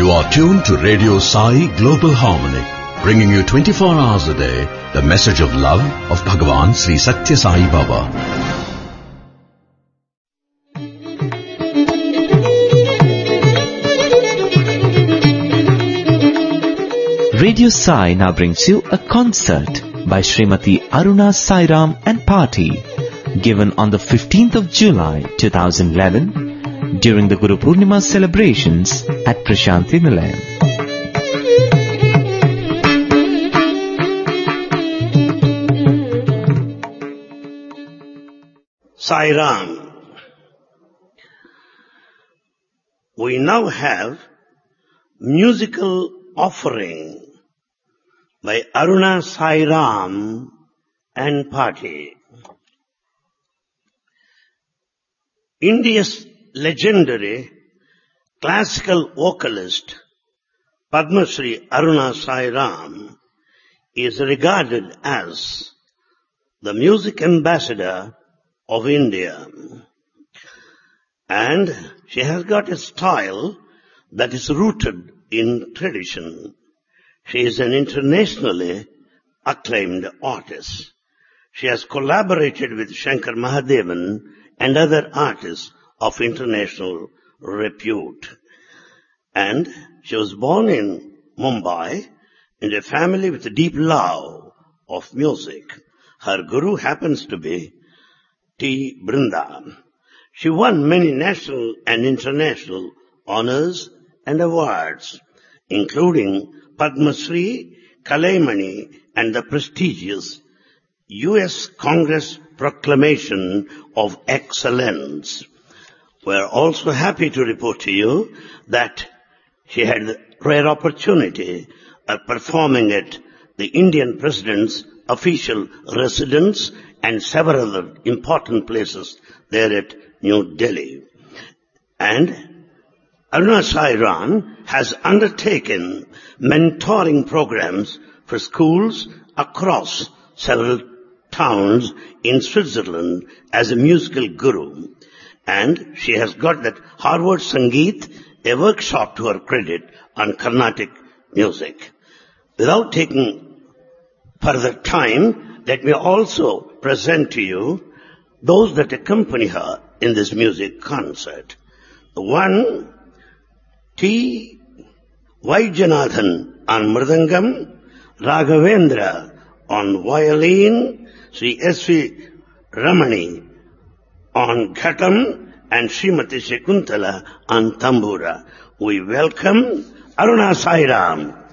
You are tuned to Radio Sai Global Harmony, bringing you 24 hours a day the message of love of Bhagavan Sri Satya Sai Baba. Radio Sai now brings you a concert by Srimati Aruna Sairam and Party, given on the 15th of July 2011 during the Guru Purnima celebrations at Prashanti Nilayam. Sairam. We now have musical offering by Aruna Sairam and Party. India's legendary classical vocalist Padma Shri Aruna Sairam is regarded as the music ambassador of India, and she has got a style that is rooted in tradition. She is an internationally acclaimed artist. She has collaborated with Shankar Mahadevan and other artists of international repute. And she was born in Mumbai in a family with a deep love of music. Her guru happens to be T. Brinda. She won many national and international honors and awards, including Padma Shri, Kalaimani, and the prestigious U.S. Congress Proclamation of Excellence. We're also happy to report to you that she had the rare opportunity of performing at the Indian President's official residence and several other important places there at New Delhi. And Aruna Sairam has undertaken mentoring programs for schools across several towns in Switzerland as a musical guru. And she has got that Harvard Sangeet, a workshop to her credit on Carnatic music. Without taking further time, let me also present to you those that accompany her in this music concert. The one, T. Vaidyanathan on Mridangam, Raghavendra on violin, Sri S.V. Ramani on Ghatam, and Srimati Shakuntala on Tambura. We welcome Aruna Sairam.